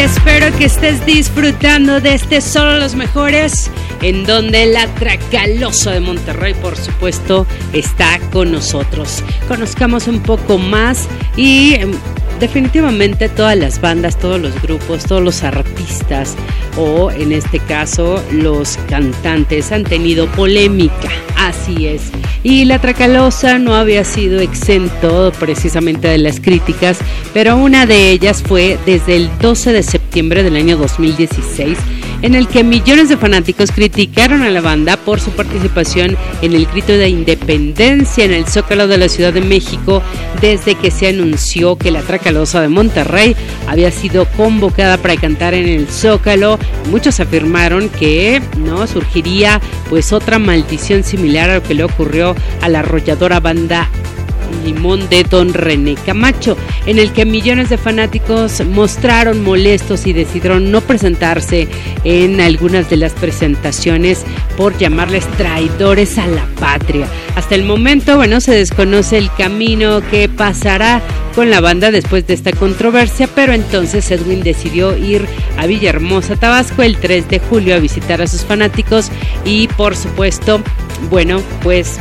espero que estés disfrutando de este Solo los Mejores, en donde la Tracalosa de Monterrey, por supuesto, está con nosotros. Conozcamos un poco más y definitivamente todas las bandas, todos los grupos, todos los artistas o en este caso los cantantes han tenido polémica, así es. Y la Tracalosa no había sido exento precisamente de las críticas, pero una de ellas fue desde el 12 de septiembre del año 2016, en el que millones de fanáticos criticaron a la banda por su participación en el grito de independencia en el Zócalo de la Ciudad de México, desde que se anunció que la Tracalosa de Monterrey había sido convocada para cantar en el Zócalo. Muchos afirmaron que no surgiría pues otra maldición similar a lo que le ocurrió a la arrolladora banda Limón de Don René Camacho, en el que millones de fanáticos mostraron molestos y decidieron no presentarse en algunas de las presentaciones por llamarles traidores a la patria. Hasta el momento, se desconoce el camino que pasará con la banda después de esta controversia, pero entonces Edwin decidió ir a Villahermosa, Tabasco, el 3 de julio a visitar a sus fanáticos y por supuesto, pues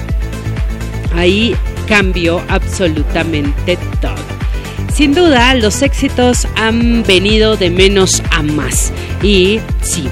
ahí cambió absolutamente todo. Sin duda, los éxitos han venido de menos a más. Y sí,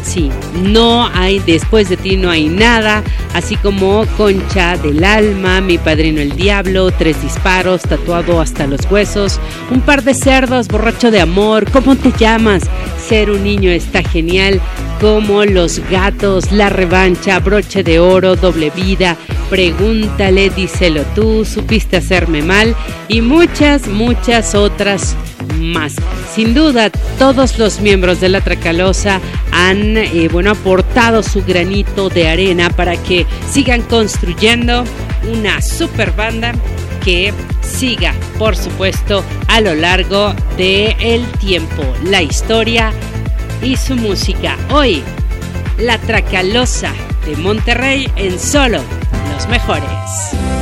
no hay después de ti no hay nada, así como Concha del Alma, Mi Padrino el Diablo, 3 disparos, Tatuado hasta los huesos, Un par de cerdos, Borracho de amor, ¿Cómo te llamas? Ser un niño está genial, como Los gatos, La revancha, Broche de oro, Doble vida, Pregúntale, Díselo tú, Supiste hacerme mal y muchas otras más. Sin duda, todos los miembros de la Tracalosa han aportado su granito de arena para que sigan construyendo una super banda que siga, por supuesto, a lo largo del tiempo, la historia y su música. Hoy, la Tracalosa de Monterrey en Solo los Mejores.